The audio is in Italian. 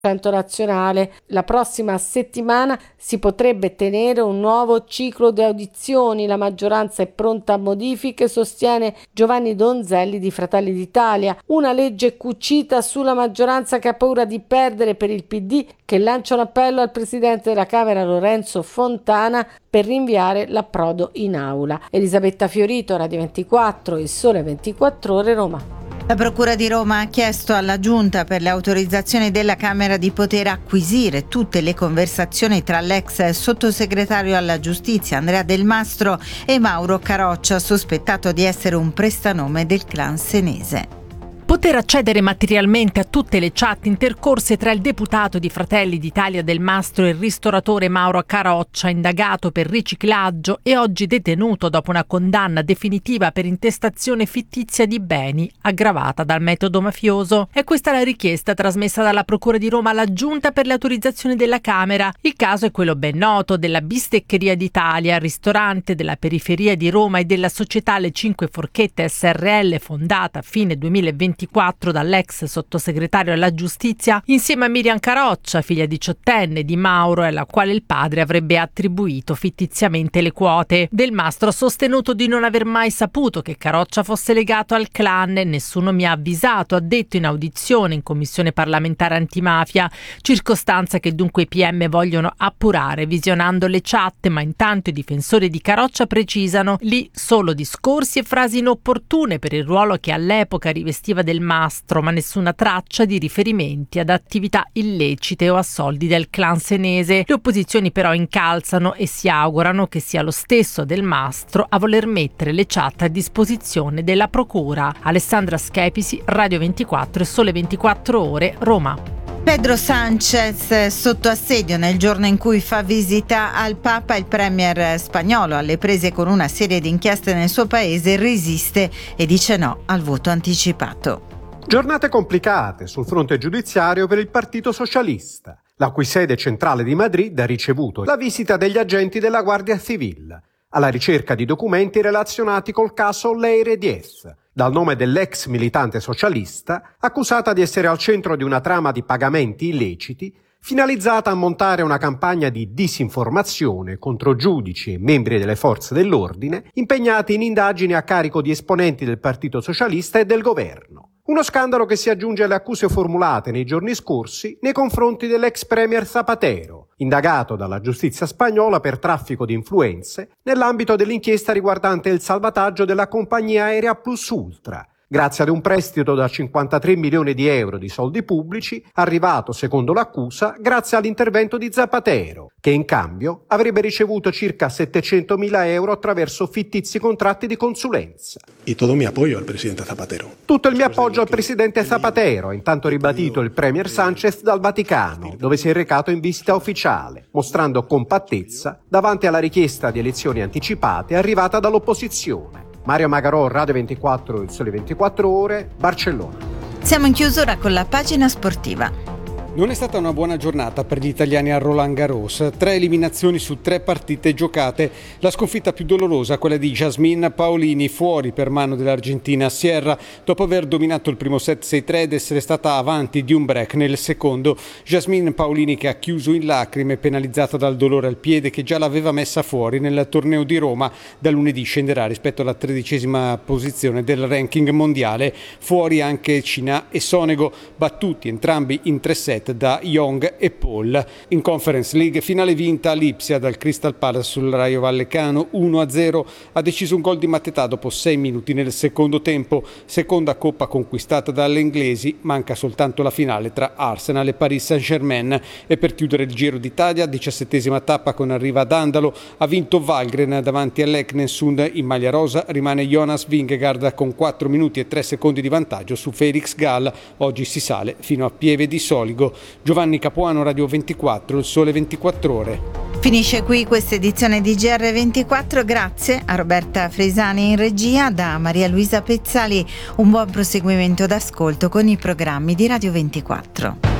nazionale. La prossima settimana si potrebbe tenere un nuovo ciclo di audizioni. La maggioranza è pronta a modifiche, sostiene Giovanni Donzelli di Fratelli d'Italia. Una legge cucita sulla maggioranza che ha paura di perdere per il PD, che lancia un appello al presidente della Camera Lorenzo Fontana per rinviare l'approdo in aula. Elisabetta Fiorito, Radio 24, Il Sole 24 Ore, Roma. La Procura di Roma ha chiesto alla Giunta per le autorizzazioni della Camera di poter acquisire tutte le conversazioni tra l'ex sottosegretario alla Giustizia Andrea Del Mastro e Mauro Caroccia, sospettato di essere un prestanome del clan senese. Poter accedere materialmente a tutte le chat intercorse tra il deputato di Fratelli d'Italia Del Mastro e il ristoratore Mauro Caroccia, indagato per riciclaggio e oggi detenuto dopo una condanna definitiva per intestazione fittizia di beni aggravata dal metodo mafioso. È questa la richiesta trasmessa dalla Procura di Roma alla Giunta per le autorizzazioni della Camera. Il caso è quello ben noto della Bisteccheria d'Italia, ristorante della periferia di Roma, e della società Le Cinque Forchette SRL, fondata a fine 2024 dall'ex sottosegretario alla Giustizia insieme a Miriam Caroccia, figlia diciottenne di Mauro, alla quale il padre avrebbe attribuito fittiziamente le quote. Del Mastro ha sostenuto di non aver mai saputo che Caroccia fosse legato al clan e nessuno mi ha avvisato, ha detto in audizione in Commissione parlamentare antimafia, circostanza che dunque i PM vogliono appurare visionando le chat, ma intanto i difensori di Caroccia precisano lì solo discorsi e frasi inopportune per il ruolo che all'epoca rivestiva Del Mastro, ma nessuna traccia di riferimenti ad attività illecite o a soldi del clan senese. Le opposizioni però incalzano e si augurano che sia lo stesso Del Mastro a voler mettere le chat a disposizione della Procura. Alessandra Schepisi, Radio 24 e Sole 24 Ore, Roma. Pedro Sánchez sotto assedio nel giorno in cui fa visita al Papa. Il premier spagnolo, alle prese con una serie di inchieste nel suo paese, resiste e dice no al voto anticipato. Giornate complicate sul fronte giudiziario per il Partito Socialista, la cui sede centrale di Madrid ha ricevuto la visita degli agenti della Guardia Civil alla ricerca di documenti relazionati col caso Leire Diez, dal nome dell'ex militante socialista, accusata di essere al centro di una trama di pagamenti illeciti finalizzata a montare una campagna di disinformazione contro giudici e membri delle forze dell'ordine impegnati in indagini a carico di esponenti del Partito Socialista e del governo. Uno scandalo che si aggiunge alle accuse formulate nei giorni scorsi nei confronti dell'ex premier Zapatero, indagato dalla giustizia spagnola per traffico di influenze nell'ambito dell'inchiesta riguardante il salvataggio della compagnia aerea Plus Ultra, grazie ad un prestito da 53 milioni di euro di soldi pubblici, arrivato, secondo l'accusa, grazie all'intervento di Zapatero, che in cambio avrebbe ricevuto circa 700.000 euro attraverso fittizi contratti di consulenza. E tutto il mio appoggio al presidente Zapatero. Tutto il mio appoggio al presidente Zapatero, ha intanto ribadito il premier Sánchez dal Vaticano, dove si è recato in visita ufficiale, mostrando compattezza davanti alla richiesta di elezioni anticipate arrivata dall'opposizione. Mario Magarò, Radio 24, Il Sole 24 Ore, Barcellona. Siamo in chiusura con la pagina sportiva. Non è stata una buona giornata per gli italiani a Roland Garros. 3 eliminazioni su 3 partite giocate. La sconfitta più dolorosa, quella di Jasmine Paolini, fuori per mano dell'argentina Sierra, dopo aver dominato il primo set 6-3 ed essere stata avanti di un break nel secondo. Jasmine Paolini, che ha chiuso in lacrime, penalizzata dal dolore al piede che già l'aveva messa fuori nel torneo di Roma. Da lunedì scenderà rispetto alla 13ª posizione del ranking mondiale. Fuori anche Cina e Sonego, battuti entrambi in 3 set da Young e Paul. In Conference League, finale vinta a Lipsia dal Crystal Palace sul Rayo Vallecano 1-0. Ha deciso un gol di Mateta dopo 6 minuti nel secondo tempo. Seconda coppa conquistata dalle inglesi, manca soltanto la finale tra Arsenal e Paris Saint-Germain. E per chiudere il Giro d'Italia, 17ª tappa con arriva ad Andalo, ha vinto Valgren davanti all'Eknessund. In maglia rosa rimane Jonas Vingegaard con 4 minuti e 3 secondi di vantaggio su Felix Gall. Oggi si sale fino a Pieve di Soligo. Giovanni Capuano, Radio 24, Il Sole 24 Ore. Finisce qui questa edizione di GR24, grazie a Roberta Fresani in regia, da Maria Luisa Pezzali. Un buon proseguimento d'ascolto con i programmi di Radio 24.